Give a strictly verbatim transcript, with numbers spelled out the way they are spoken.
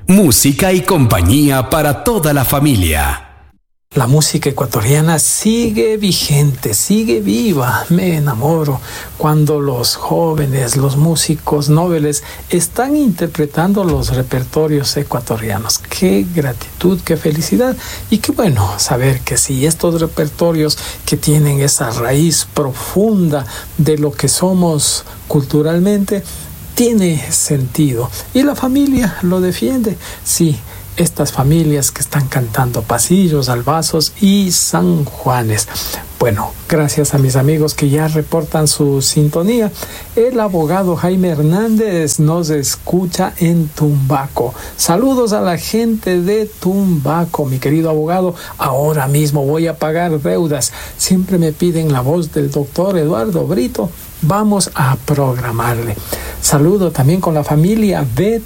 Música y compañía para toda la familia. La música ecuatoriana sigue vigente, sigue viva. Me enamoro cuando los jóvenes, los músicos nobles están interpretando los repertorios ecuatorianos. Qué gratitud, qué felicidad y qué bueno saber que sí, estos repertorios que tienen esa raíz profunda de lo que somos culturalmente, tiene sentido. Y la familia lo defiende, sí. Estas familias que están cantando pasillos, albazos y San Juanes. Bueno, gracias a mis amigos que ya reportan su sintonía. El abogado Jaime Hernández nos escucha en Tumbaco. Saludos a la gente de Tumbaco, mi querido abogado. Ahora mismo voy a pagar deudas. Siempre me piden la voz del doctor Eduardo Brito. Vamos a programarle. Saludo también con la familia de